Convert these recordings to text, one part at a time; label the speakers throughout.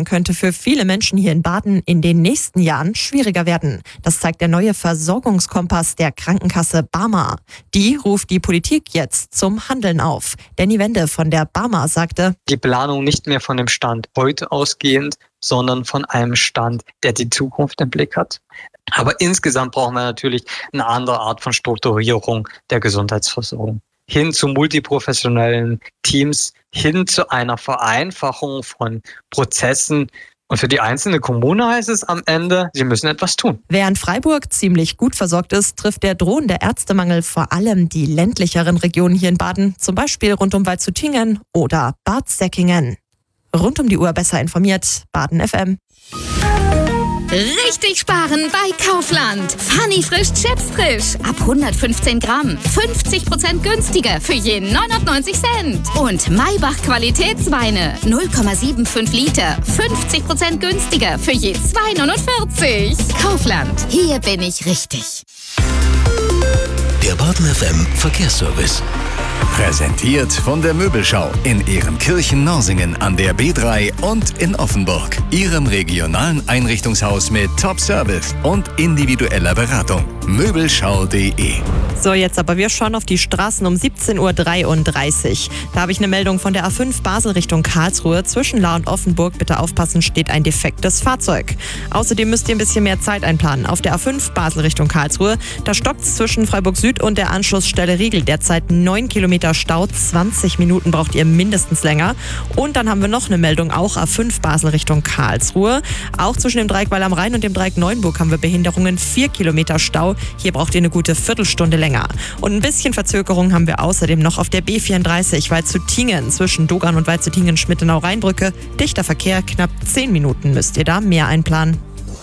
Speaker 1: Übergang könnte für viele Menschen hier in Baden in den nächsten Jahren schwieriger werden. Das zeigt der neue Versorgungskompass der Krankenkasse Barmer. Die ruft die Politik jetzt zum Handeln auf. Danny Wende von der Barmer sagte:
Speaker 2: Die Planung nicht mehr von dem Stand heute ausgehend, sondern von einem Stand, der die Zukunft im Blick hat. Aber insgesamt brauchen wir natürlich eine andere Art von Strukturierung der Gesundheitsversorgung. Hin zu multiprofessionellen Teams, hin zu einer Vereinfachung von Prozessen. Und für die einzelne Kommune heißt es am Ende, sie müssen etwas tun.
Speaker 1: Während Freiburg ziemlich gut versorgt ist, trifft der drohende Ärztemangel vor allem die ländlicheren Regionen hier in Baden, zum Beispiel rund um Waldshutingen oder Bad Säckingen. Rund um die Uhr besser informiert, Baden FM.
Speaker 3: Richtig sparen bei Kaufland. Funny frisch Chips frisch. Ab 115 Gramm. 50% günstiger für je 99 Cent. Und Maybach Qualitätsweine. 0,75 Liter. 50% günstiger für je 2,49. Kaufland. Hier bin ich richtig.
Speaker 4: Der Baden FM Verkehrsservice. Präsentiert von der Möbelschau in Ehrenkirchen-Norsingen an der B3 und in Offenburg. Ihrem regionalen Einrichtungshaus mit Top-Service und individueller Beratung. Möbelschau.de.
Speaker 1: So, jetzt aber wir schauen auf die Straßen um 17.33 Uhr. Da habe ich eine Meldung von der A5 Basel Richtung Karlsruhe. Zwischen Lahr und Offenburg, bitte aufpassen, steht ein defektes Fahrzeug. Außerdem müsst ihr ein bisschen mehr Zeit einplanen. Auf der A5 Basel Richtung Karlsruhe, da stockt es zwischen Freiburg Süd und der Anschlussstelle Riegel. Derzeit 9 Kilometer Stau, 20 Minuten braucht ihr mindestens länger. Und dann haben wir noch eine Meldung, auch A5 Basel Richtung Karlsruhe. Auch zwischen dem Dreieck Weil am Rhein und dem Dreieck Neuenburg haben wir Behinderungen, 4 Kilometer Stau. Hier braucht ihr eine gute Viertelstunde länger. Und ein bisschen Verzögerung haben wir außerdem noch auf der B34 Waldshutingen zwischen Dogan und Waldshutingen-Schmittenau-Rheinbrücke. Dichter Verkehr, knapp 10 Minuten müsst ihr da mehr einplanen.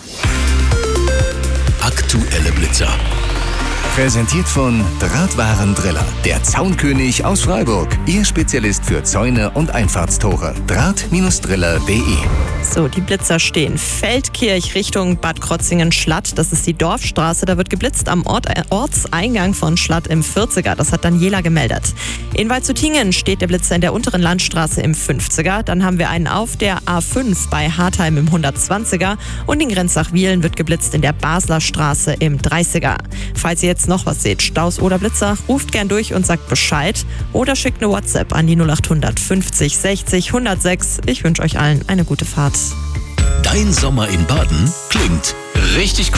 Speaker 4: Aktuelle Blitzer. Präsentiert von Drahtwarendriller, der Zaunkönig aus Freiburg. Ihr Spezialist für Zäune und Einfahrtstore. Draht-driller.de.
Speaker 1: So, die Blitzer stehen. Feldkirch Richtung Bad Krotzingen-Schlatt. Das ist die Dorfstraße. Da wird geblitzt am Ortseingang von Schlatt im 40er. Das hat Daniela gemeldet. In Waldshutingen steht der Blitzer in der unteren Landstraße im 50er. Dann haben wir einen auf der A5 bei Hartheim im 120er. Und in Grenzach-Wiehlen wird geblitzt in der Basler Straße im 30er. Falls ihr jetzt noch was seht, Staus oder Blitzer, ruft gern durch und sagt Bescheid oder schickt eine WhatsApp an die 0800 50 60 106. Ich wünsche euch allen eine gute Fahrt.
Speaker 4: Dein Sommer in Baden klingt richtig cool.